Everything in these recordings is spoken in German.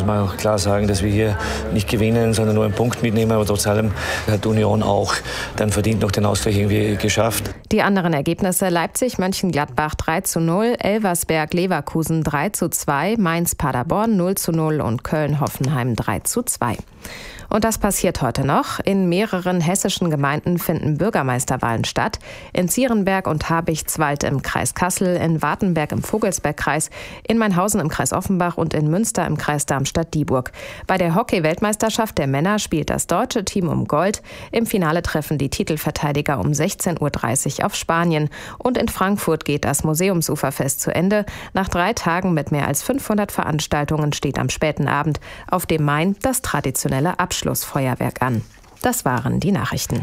man auch klar sagen, dass wir hier nicht gewinnen, sondern nur einen Punkt mitnehmen. Aber trotz allem hat Union auch dann verdient noch den Ausgleich irgendwie geschafft. Die anderen Ergebnisse: Leipzig, Mönchengladbach 3:0, Elversberg, Leverkusen 3:2, Mainz, Paderborn 0:0 und Köln, Hoffenheim 3:2. Und das passiert heute noch. In mehreren hessischen Gemeinden finden Bürgermeisterwahlen statt. In Zierenberg und Habichtswald im Kreis Kassel, in Wartenberg im Vogelsbergkreis, in Mainhausen im Kreis Offenbach und in Münster im Kreis Darmstadt-Dieburg. Bei der Hockey-Weltmeisterschaft der Männer spielt das deutsche Team um Gold. Im Finale treffen die Titelverteidiger um 16:30 Uhr auf Spanien. Und in Frankfurt geht das Museumsuferfest zu Ende. Nach 3 Tagen mit mehr als 500 Veranstaltungen steht am späten Abend auf dem Main das traditionelle Abschlussfeuerwerk an. Das waren die Nachrichten.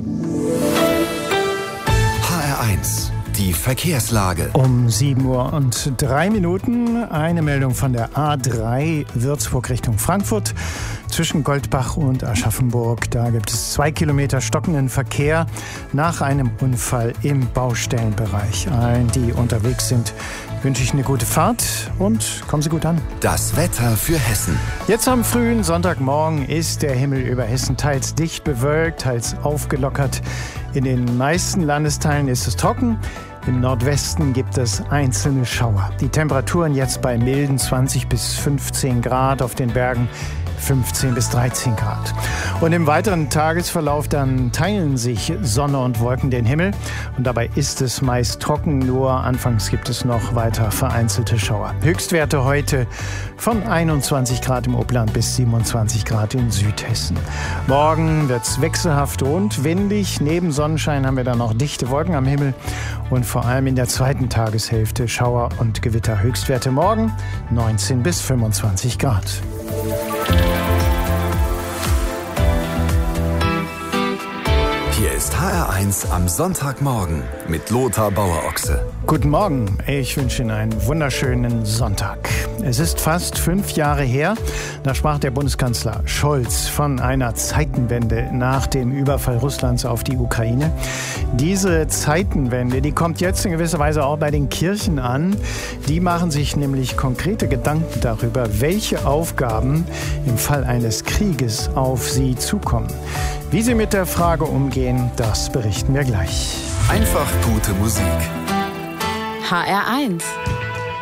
HR1, die Verkehrslage. Um 7:03 Uhr eine Meldung von der A3 Würzburg Richtung Frankfurt. Zwischen Goldbach und Aschaffenburg, da gibt es 2 Kilometer stockenden Verkehr nach einem Unfall im Baustellenbereich. Allen, die unterwegs sind, wünsche ich eine gute Fahrt und kommen Sie gut an. Das Wetter für Hessen. Jetzt am frühen Sonntagmorgen ist der Himmel über Hessen teils dicht bewölkt, teils aufgelockert. In den meisten Landesteilen ist es trocken. Im Nordwesten gibt es einzelne Schauer. Die Temperaturen jetzt bei milden 20 bis 15 Grad, auf den Bergen 15 bis 13 Grad. Und im weiteren Tagesverlauf dann teilen sich Sonne und Wolken den Himmel. Und dabei ist es meist trocken, nur anfangs gibt es noch weiter vereinzelte Schauer. Höchstwerte heute von 21 Grad im Oberland bis 27 Grad in Südhessen. Morgen wird es wechselhaft und windig. Neben Sonnenschein haben wir dann noch dichte Wolken am Himmel. Und vor allem in der zweiten Tageshälfte Schauer und Gewitter. Höchstwerte morgen 19 bis 25 Grad. Hier ist HR1 am Sonntagmorgen mit Lothar Bauer-Ochse. Guten Morgen, ich wünsche Ihnen einen wunderschönen Sonntag. Es ist fast 5 Jahre her, da sprach der Bundeskanzler Scholz von einer Zeitenwende nach dem Überfall Russlands auf die Ukraine. Diese Zeitenwende, die kommt jetzt in gewisser Weise auch bei den Kirchen an. Die machen sich nämlich konkrete Gedanken darüber, welche Aufgaben im Fall eines Krieges auf sie zukommen. Wie sie mit der Frage umgehen, das berichten wir gleich. Einfach gute Musik. HR1